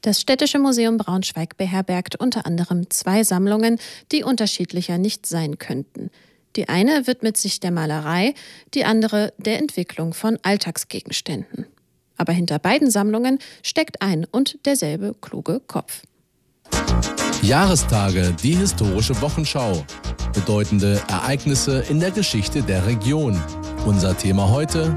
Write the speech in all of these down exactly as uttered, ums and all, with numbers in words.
Das Städtische Museum Braunschweig beherbergt unter anderem zwei Sammlungen, die unterschiedlicher nicht sein könnten. Die eine widmet sich der Malerei, die andere der Entwicklung von Alltagsgegenständen. Aber hinter beiden Sammlungen steckt ein und derselbe kluge Kopf. Jahrestage, die historische Wochenschau. Bedeutende Ereignisse in der Geschichte der Region. Unser Thema heute: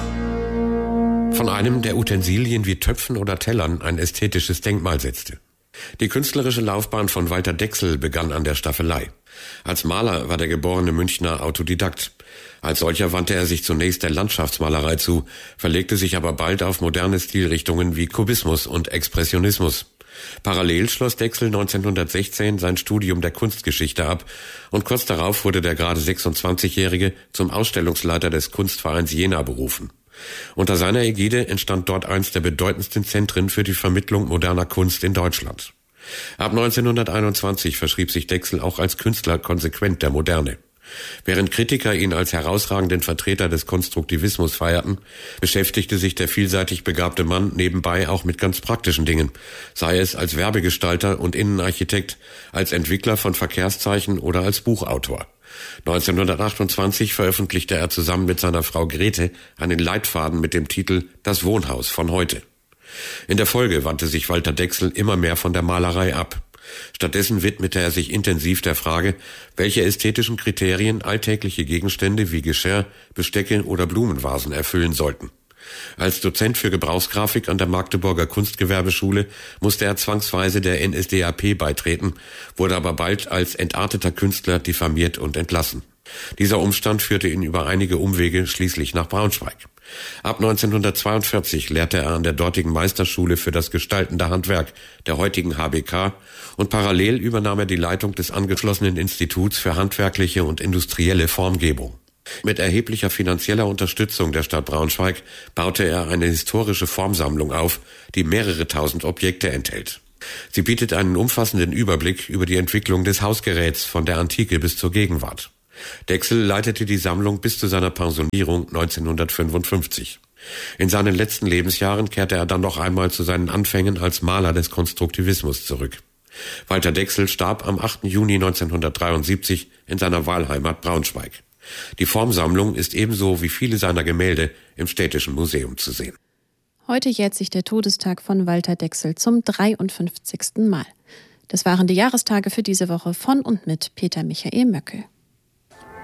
Von einem, der Utensilien wie Töpfen oder Tellern ein ästhetisches Denkmal setzte. Die künstlerische Laufbahn von Walter Decksel begann an der Staffelei. Als Maler war der geborene Münchner Autodidakt. Als solcher wandte er sich zunächst der Landschaftsmalerei zu, verlegte sich aber bald auf moderne Stilrichtungen wie Kubismus und Expressionismus. Parallel schloss Decksel neunzehnhundertsechzehn sein Studium der Kunstgeschichte ab und kurz darauf wurde der gerade sechsundzwanzigjährige zum Ausstellungsleiter des Kunstvereins Jena berufen. Unter seiner Ägide entstand dort eins der bedeutendsten Zentren für die Vermittlung moderner Kunst in Deutschland. Ab neunzehnhunderteinundzwanzig verschrieb sich Decksel auch als Künstler konsequent der Moderne. Während Kritiker ihn als herausragenden Vertreter des Konstruktivismus feierten, beschäftigte sich der vielseitig begabte Mann nebenbei auch mit ganz praktischen Dingen, sei es als Werbegestalter und Innenarchitekt, als Entwickler von Verkehrszeichen oder als Buchautor. neunzehnhundertachtundzwanzig veröffentlichte er zusammen mit seiner Frau Grete einen Leitfaden mit dem Titel »Das Wohnhaus von heute«. In der Folge wandte sich Walter Decksel immer mehr von der Malerei ab. Stattdessen widmete er sich intensiv der Frage, welche ästhetischen Kriterien alltägliche Gegenstände wie Geschirr, Bestecke oder Blumenvasen erfüllen sollten. Als Dozent für Gebrauchsgrafik an der Magdeburger Kunstgewerbeschule musste er zwangsweise der N S D A P beitreten, wurde aber bald als entarteter Künstler diffamiert und entlassen. Dieser Umstand führte ihn über einige Umwege schließlich nach Braunschweig. Ab neunzehnhundertzweiundvierzig lehrte er an der dortigen Meisterschule für das gestaltende Handwerk der heutigen H B K und parallel übernahm er die Leitung des angeschlossenen Instituts für handwerkliche und industrielle Formgebung. Mit erheblicher finanzieller Unterstützung der Stadt Braunschweig baute er eine historische Formsammlung auf, die mehrere tausend Objekte enthält. Sie bietet einen umfassenden Überblick über die Entwicklung des Hausgeräts von der Antike bis zur Gegenwart. Decksel leitete die Sammlung bis zu seiner Pensionierung neunzehnhundertfünfundfünfzig. In seinen letzten Lebensjahren kehrte er dann noch einmal zu seinen Anfängen als Maler des Konstruktivismus zurück. Walter Decksel starb am achten Juni neunzehnhundertdreiundsiebzig in seiner Wahlheimat Braunschweig. Die Formsammlung ist ebenso wie viele seiner Gemälde im Städtischen Museum zu sehen. Heute jährt sich der Todestag von Walter Decksel zum dreiundfünfzigsten Mal. Das waren die Jahrestage für diese Woche von und mit Peter Michael Möckel.